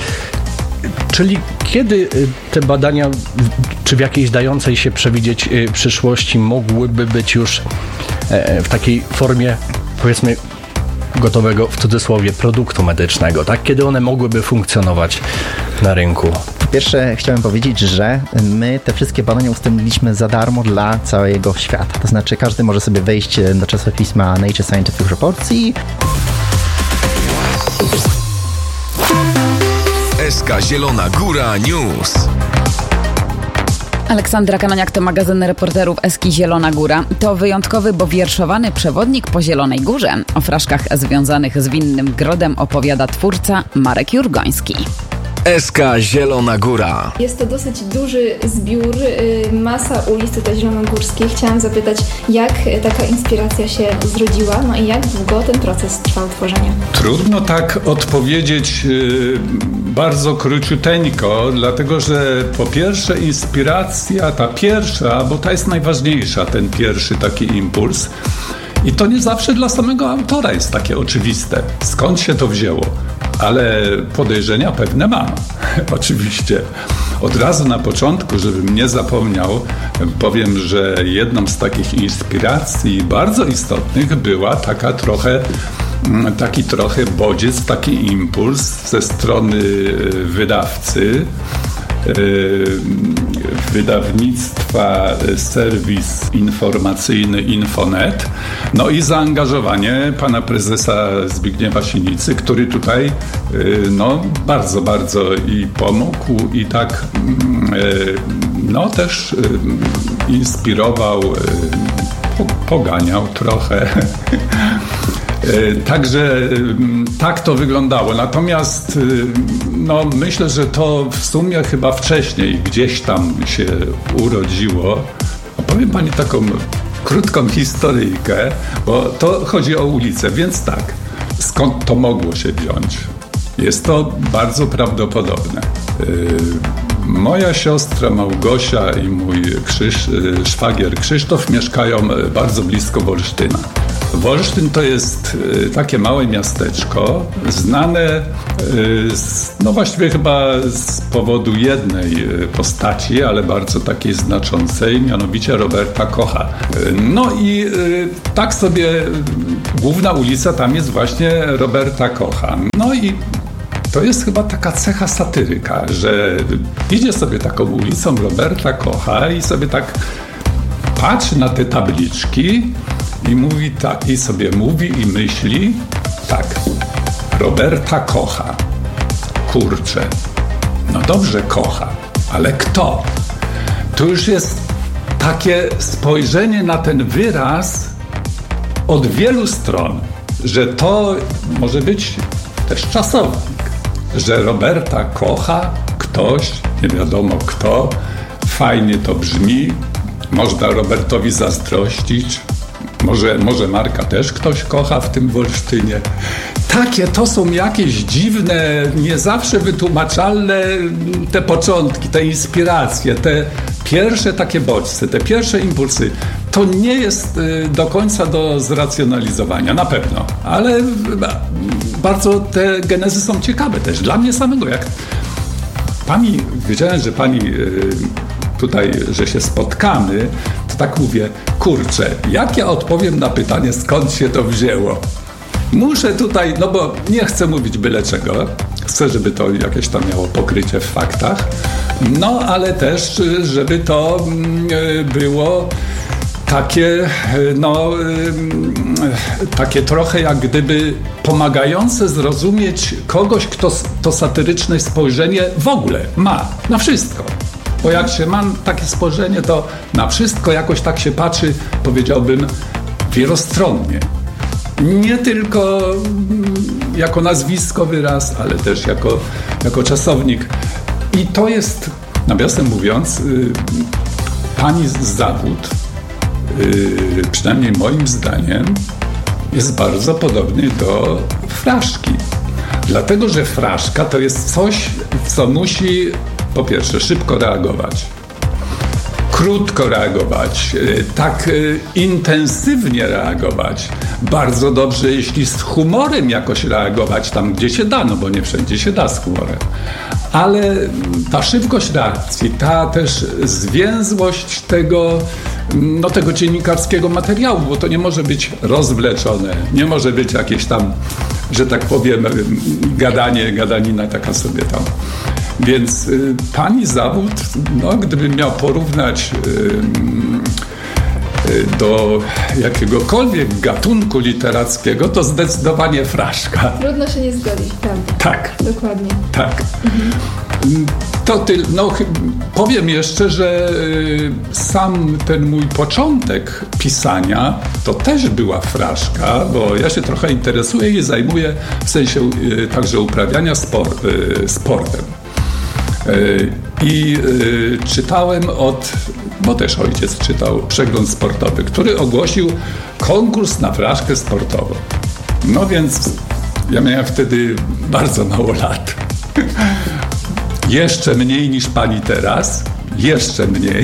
Czyli kiedy te badania, czy w jakiejś dającej się przewidzieć przyszłości mogłyby być już w takiej formie, powiedzmy, gotowego, w cudzysłowie, produktu medycznego, tak? Kiedy one mogłyby funkcjonować na rynku? Po pierwsze chciałem powiedzieć, że my te wszystkie badania udostępniliśmy za darmo dla całego świata. To znaczy każdy może sobie wejść do czasopisma Nature Scientific Reports i... S K Zielona Góra News. Aleksandra Kanoniak to magazyn reporterów Eski Zielona Góra. To wyjątkowy, bo wierszowany przewodnik po Zielonej Górze. O fraszkach związanych z winnym grodem opowiada twórca Marek Jurgoński. S K Zielona Góra. Jest to dosyć duży zbiór, masa ulic tutaj zielonogórskiej. Chciałam zapytać, jak taka inspiracja się zrodziła, no i jak długo ten proces trwał tworzenia? Trudno tak odpowiedzieć bardzo króciuteńko, dlatego że po pierwsze inspiracja, ta pierwsza, bo ta jest najważniejsza, ten pierwszy taki impuls. I to nie zawsze dla samego autora jest takie oczywiste, skąd się to wzięło. Ale podejrzenia pewne mam, oczywiście. Od razu na początku, żebym nie zapomniał, powiem, że jedną z takich inspiracji bardzo istotnych była taka trochę, taki trochę bodziec, taki impuls ze strony wydawcy, wydawnictwa serwis informacyjny Infonet, no i zaangażowanie pana prezesa Zbigniewa Sinicy, który tutaj no bardzo, bardzo i pomógł i tak no też inspirował, poganiał trochę. Także tak to wyglądało. Natomiast no, myślę, że to w sumie chyba wcześniej gdzieś tam się urodziło. Opowiem pani taką krótką historyjkę, bo to chodzi o ulicę, więc tak, skąd to mogło się wziąć? Jest to bardzo prawdopodobne. Moja siostra Małgosia i mój Krzyż, szwagier Krzysztof mieszkają bardzo blisko Wolsztyna. Wolsztyn to jest takie małe miasteczko, znane z, no właściwie chyba z powodu jednej postaci, ale bardzo takiej znaczącej, mianowicie Roberta Kocha. No i tak sobie główna ulica tam jest właśnie Roberta Kocha. No i to jest chyba taka cecha satyryka, że idzie sobie taką ulicą Roberta Kocha i sobie tak patrzy na te tabliczki i mówi tak, i sobie mówi i myśli tak, Roberta Kocha, kurczę, no dobrze kocha, ale kto? Tu już jest takie spojrzenie na ten wyraz od wielu stron, że to może być też czasownik, że Roberta kocha ktoś, nie wiadomo kto, fajnie to brzmi, można Robertowi zazdrościć, może, może Marka też ktoś kocha w tym Wolsztynie. Takie to są jakieś dziwne, nie zawsze wytłumaczalne te początki, te inspiracje, te pierwsze takie bodźce, te pierwsze impulsy. To nie jest do końca do zracjonalizowania, na pewno, ale bardzo te genezy są ciekawe też dla mnie samego. Jak pani, wiedziałem, że pani tutaj, że się spotkamy, to tak mówię, kurczę, jak ja odpowiem na pytanie, skąd się to wzięło? Muszę tutaj, no bo nie chcę mówić byle czego, chcę, żeby to jakieś tam miało pokrycie w faktach, no ale też, żeby to było takie, no, takie trochę jak gdyby pomagające zrozumieć kogoś, kto to satyryczne spojrzenie w ogóle ma na wszystko. Bo jak się ma takie spojrzenie, to na wszystko jakoś tak się patrzy, powiedziałbym, wielostronnie. Nie tylko jako nazwisko wyraz, ale też jako, jako czasownik. I to jest, nawiasem mówiąc, pani zawód, przynajmniej moim zdaniem, jest bardzo podobny do fraszki. Dlatego, że fraszka to jest coś, co musi po pierwsze szybko reagować, krótko reagować, tak intensywnie reagować, bardzo dobrze, jeśli z humorem jakoś reagować tam, gdzie się da, no bo nie wszędzie się da z humorem. Ale ta szybkość reakcji, ta też zwięzłość tego, no, tego dziennikarskiego materiału, bo to nie może być rozwleczone, nie może być jakieś tam, że tak powiem, gadanie, gadanina taka sobie tam. Więc y, pani zawód, no, gdybym miał porównać y, y, do jakiegokolwiek gatunku literackiego, to zdecydowanie fraszka. Trudno się nie zgodzić, prawda? Tak. Dokładnie. Tak. Mhm. To ty, no, powiem jeszcze, że y, sam ten mój początek pisania to też była fraszka, bo ja się trochę interesuję i zajmuję w sensie y, także uprawiania spor, y, sportem. I y, czytałem od, bo też ojciec czytał Przegląd Sportowy, który ogłosił konkurs na fraszkę sportową. No więc ja miałem wtedy bardzo mało lat. Jeszcze mniej niż pani teraz. Jeszcze mniej.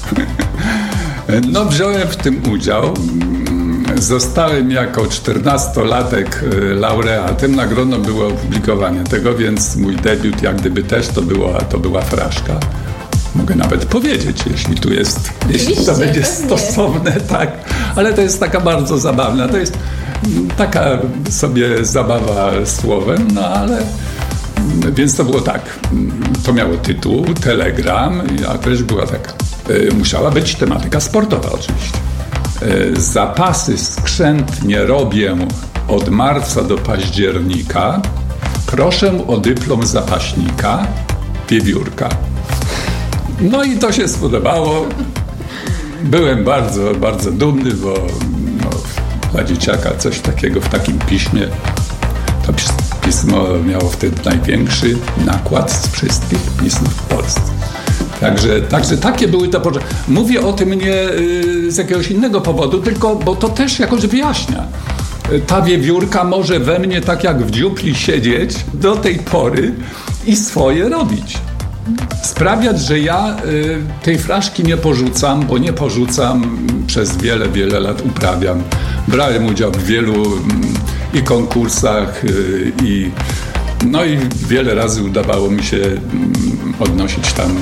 No wziąłem w tym udział. Zostałem jako czternastolatek laureatem. Nagrodą było opublikowanie tego, więc mój debiut jak gdyby też to, było, to była fraszka. Mogę nawet powiedzieć, jeśli tu jest, jeśli to będzie pewnie stosowne, tak. Ale to jest taka bardzo zabawna. To jest taka sobie zabawa słowem, no ale więc to było tak. To miało tytuł, telegram, a też była taka. Musiała być tematyka sportowa oczywiście. Zapasy skrzętnie robię od marca do października. Proszę o dyplom zapaśnika, wiewiórka. No i to się spodobało. Byłem bardzo, bardzo dumny, bo no, dla dzieciaka, coś takiego w takim piśmie. To pismo miało wtedy największy nakład z wszystkich pism w Polsce. Także, także takie były te potrzeby. Mówię o tym nie y, z jakiegoś innego powodu, tylko bo to też jakoś wyjaśnia. Ta wiewiórka może we mnie tak jak w dziupli siedzieć do tej pory i swoje robić. Sprawiać, że ja y, tej fraszki nie porzucam, bo nie porzucam, przez wiele, wiele lat uprawiam. Brałem udział w wielu y, i konkursach y, i no i wiele razy udawało mi się y, odnosić tam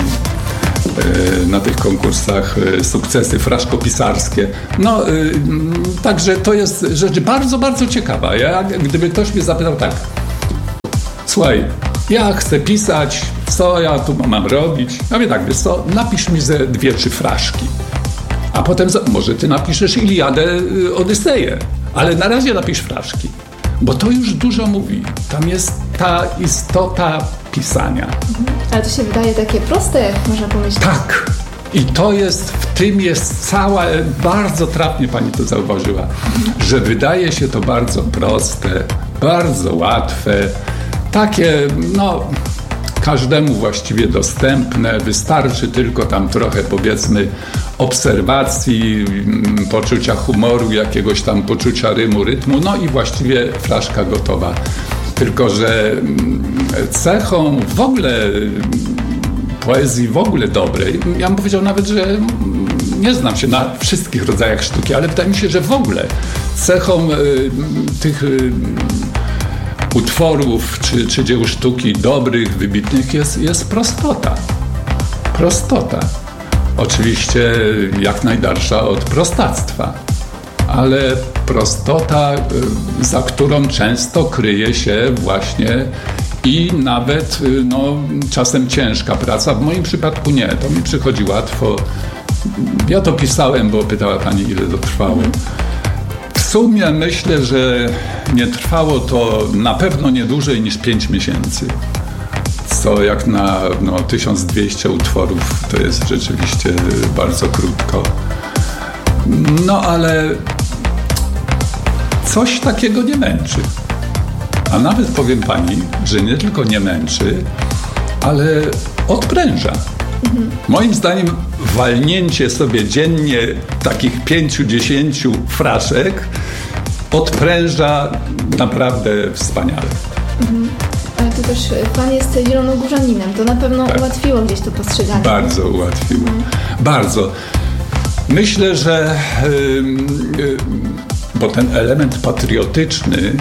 y, na tych konkursach y, sukcesy fraszkopisarskie. No, y, także to jest rzecz bardzo, bardzo ciekawa. Ja, gdyby ktoś mnie zapytał tak, słuchaj, ja chcę pisać, co ja tu mam robić? Ja mówię tak, wiesz co, napisz mi ze dwie, trzy fraszki. A potem za, może ty napiszesz Iliadę, Odyseję. Ale na razie napisz fraszki. Bo to już dużo mówi. Tam jest ta istota pisania. Mhm. Ale to się wydaje takie proste, jak można pomyśleć. Tak. I to jest, w tym jest cała, bardzo trafnie pani to zauważyła, mhm. że wydaje się to bardzo proste, bardzo łatwe, takie, no, każdemu właściwie dostępne, wystarczy tylko tam trochę, powiedzmy, obserwacji, poczucia humoru, jakiegoś tam poczucia rymu, rytmu, no i właściwie fraszka gotowa. Tylko że cechą w ogóle poezji w ogóle dobrej, ja bym powiedział nawet, że nie znam się na wszystkich rodzajach sztuki, ale wydaje mi się, że w ogóle cechą y, tych y, utworów czy, czy dzieł sztuki dobrych, wybitnych jest, jest prostota. Prostota. Oczywiście jak najdalsza od prostactwa, ale prostota, za którą często kryje się właśnie i nawet no, czasem ciężka praca. W moim przypadku nie, to mi przychodzi łatwo. Ja to pisałem, bo pytała pani, ile to trwało. W sumie myślę, że nie trwało to na pewno nie dłużej niż pięć miesięcy. Co jak na no, tysiąc dwieście utworów to jest rzeczywiście bardzo krótko. No ale coś takiego nie męczy. A nawet powiem pani, że nie tylko nie męczy, ale odpręża. Mhm. Moim zdaniem walnięcie sobie dziennie takich pięciu, dziesięciu fraszek odpręża naprawdę wspaniale. Mhm. Ale to też pan jest zielonogórzaninem, to na pewno tak. ułatwiło gdzieś to postrzeganie. Bardzo ułatwiło. Mhm. Bardzo. Myślę, że yy, yy, bo ten element patriotyczny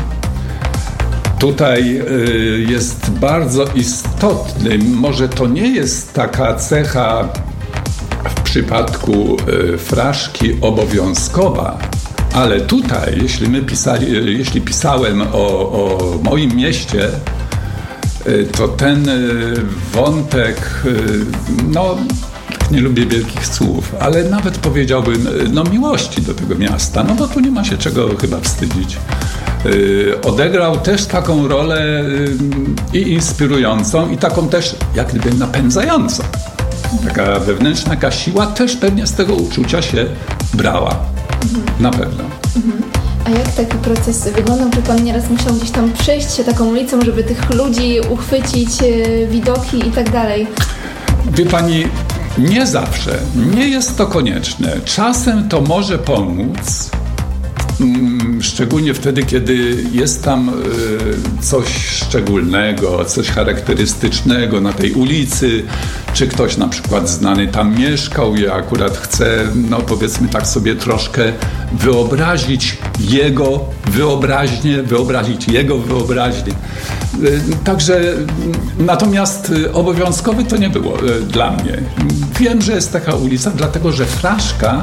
tutaj y, jest bardzo istotny. Może to nie jest taka cecha w przypadku y, fraszki obowiązkowa, ale tutaj, jeśli my pisali, y, jeśli pisałem o, o moim mieście, y, to ten y, wątek, y, no nie lubię wielkich słów, ale nawet powiedziałbym, no miłości do tego miasta, no bo tu nie ma się czego chyba wstydzić. Yy, odegrał też taką rolę yy, i inspirującą, i taką też jak gdyby napędzającą. Taka wewnętrzna jaka siła też pewnie z tego uczucia się brała. Mhm. Na pewno. Mhm. A jak taki proces wyglądał? Czy pan nieraz musiał gdzieś tam przejść się taką ulicą, żeby tych ludzi uchwycić, yy, widoki i tak dalej? Wie pani, nie zawsze. Nie jest to konieczne. Czasem to może pomóc, szczególnie wtedy, kiedy jest tam coś szczególnego, coś charakterystycznego na tej ulicy, czy ktoś na przykład znany tam mieszkał i akurat chce, no powiedzmy tak sobie troszkę wyobrazić jego wyobraźnię, wyobrazić jego wyobraźnię. Także natomiast obowiązkowe to nie było dla mnie. Wiem, że jest taka ulica, dlatego że fraszka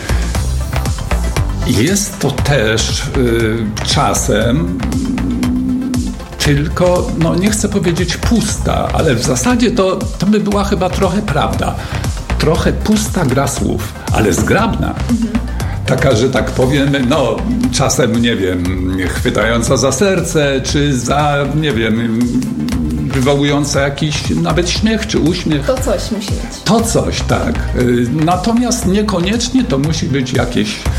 jest to też y, czasem tylko, no nie chcę powiedzieć pusta, ale w zasadzie to, to by była chyba trochę prawda. Trochę pusta gra słów, ale zgrabna. Mhm. Taka, że tak powiem, no czasem, nie wiem, chwytająca za serce, czy za, nie wiem, wywołująca jakiś nawet śmiech, czy uśmiech. To coś musi być. To coś, tak. Natomiast niekoniecznie to musi być jakieś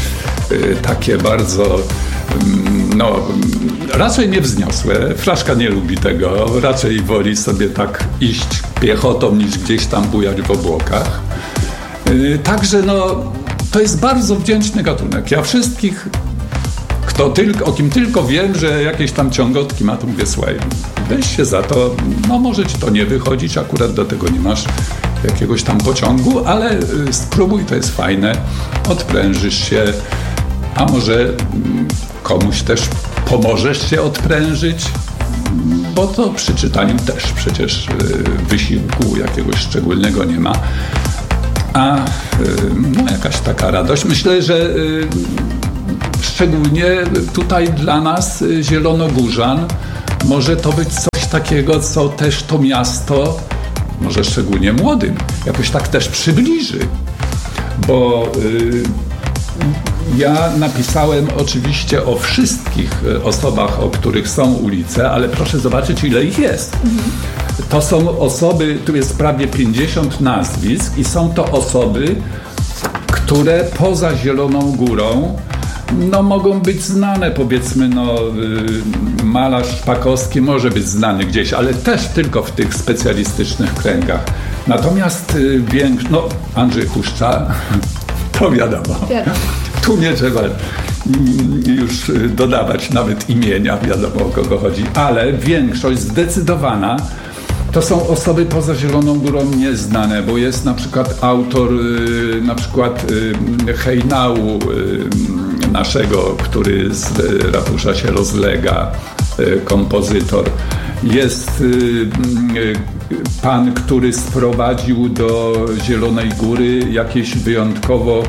takie bardzo, no, raczej niewzniosłe. Fraszka nie lubi tego, raczej woli sobie tak iść piechotą, niż gdzieś tam bujać w obłokach. Także no, to jest bardzo wdzięczny gatunek. Ja wszystkich, kto tylko, o kim tylko wiem, że jakieś tam ciągotki ma, to mówię, słuchaj, weź się za to, no może ci to nie wychodzić, akurat do tego nie masz jakiegoś tam pociągu, ale spróbuj, to jest fajne, odprężysz się, a może komuś też pomożesz się odprężyć, bo to przy czytaniu też przecież wysiłku jakiegoś szczególnego nie ma, a no, jakaś taka radość. Myślę, że szczególnie tutaj dla nas, zielonogórzan, może to być coś takiego, co też to miasto, może szczególnie młodym, jakoś tak też przybliży. Bo y, ja napisałem oczywiście o wszystkich osobach, o których są ulice, ale proszę zobaczyć, ile ich jest. To są osoby, tu jest prawie pięćdziesiąt nazwisk i są to osoby, które poza Zieloną Górą no mogą być znane, powiedzmy, no y, malarz Szpakowski może być znany gdzieś, ale też tylko w tych specjalistycznych kręgach. Natomiast y, większy, no Andrzej Huszcza, to wiadomo. wiadomo. Tu nie trzeba y, już dodawać nawet imienia, wiadomo o kogo chodzi, ale większość zdecydowana to są osoby poza Zieloną Górą nieznane, bo jest na przykład autor y, na przykład y, hejnału y, naszego, który z ratusza się rozlega, y, kompozytor. Jest y, y, pan, który sprowadził do Zielonej Góry jakieś wyjątkowo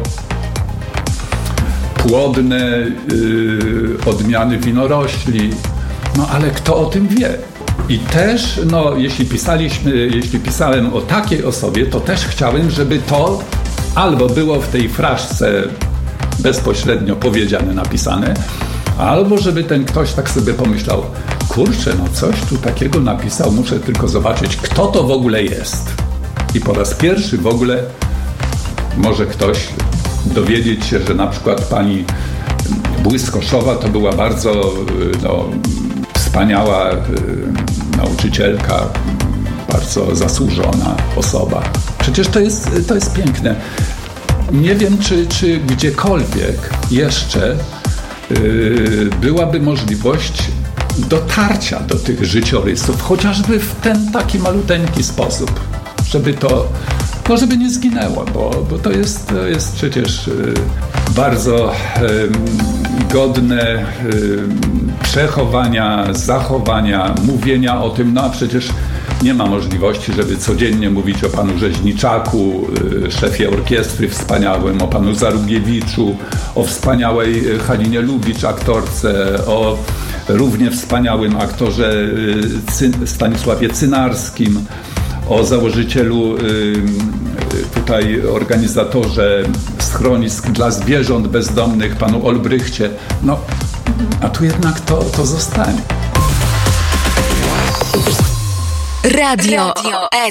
płodne y, odmiany winorośli. No ale kto o tym wie? I też, no, jeśli pisaliśmy, jeśli pisałem o takiej osobie, to też chciałem, żeby to albo było w tej fraszce bezpośrednio powiedziane, napisane, albo żeby ten ktoś tak sobie pomyślał, kurczę, no coś tu takiego napisał, muszę tylko zobaczyć, kto to w ogóle jest. I po raz pierwszy w ogóle może ktoś dowiedzieć się, że na przykład pani Błyskoszowa to była bardzo, no, wspaniała y, nauczycielka, bardzo zasłużona osoba. Przecież to jest, to jest piękne. Nie wiem, czy, czy gdziekolwiek jeszcze y, byłaby możliwość dotarcia do tych życiorysów, chociażby w ten taki maluteńki sposób, żeby to, no żeby nie zginęło, bo, bo to, jest, to jest przecież y, bardzo y, godne y, przechowania, zachowania, mówienia o tym, no a przecież nie ma możliwości, żeby codziennie mówić o panu Rzeźniczaku, y, szefie orkiestry wspaniałym, o panu Zarugiewiczu, o wspaniałej Halinie Lubicz, aktorce, o równie wspaniałym aktorze y, Cy- Stanisławie Cynarskim, o założycielu, y, tutaj organizatorze schronisk dla zwierząt bezdomnych, panu Olbrychcie. No, a tu jednak to, to zostanie. Radio, Radio